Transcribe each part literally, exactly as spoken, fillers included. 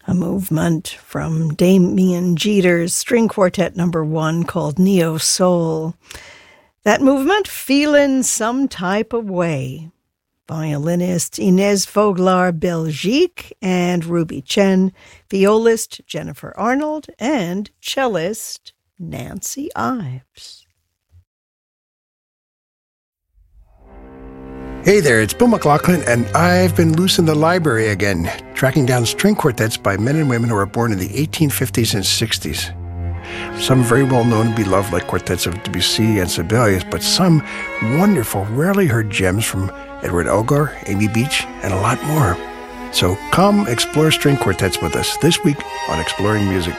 A movement from Damien Jeter's string quartet number one called Neo Soul. That movement, Feelin' Some Type of Way. Violinist Inez Voglar Belgique and Ruby Chen, violist Jennifer Arnold, and cellist Nancy Ives. Hey there, it's Bill McLaughlin, and I've been loose in the library again, tracking down string quartets by men and women who were born in the eighteen fifties and sixties. Some very well known and beloved, like quartets of Debussy and Sibelius, but some wonderful, rarely heard gems from Edward Elgar, Amy Beach, and a lot more. So come explore string quartets with us this week on Exploring Music.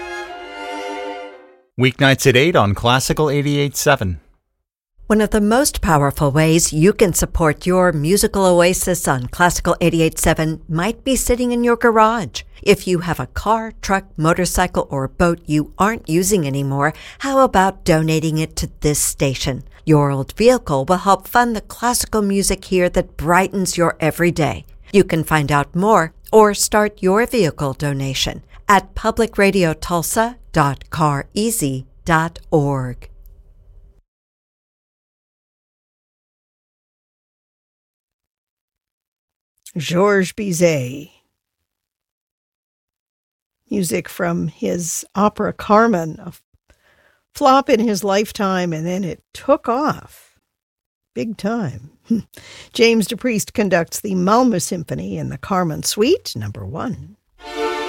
Weeknights at eight on Classical eighty-eight point seven. One of the most powerful ways you can support your musical oasis on Classical eighty-eight point seven might be sitting in your garage. If you have a car, truck, motorcycle, or boat you aren't using anymore, how about donating it to this station? Your old vehicle will help fund the classical music here that brightens your everyday. You can find out more or start your vehicle donation at public radio tulsa dot car easy dot org. Georges Bizet. Music from his opera Carmen, a flop in his lifetime, and then it took off. Big time. James DePriest conducts the Malmö Symphony in the Carmen Suite, number one.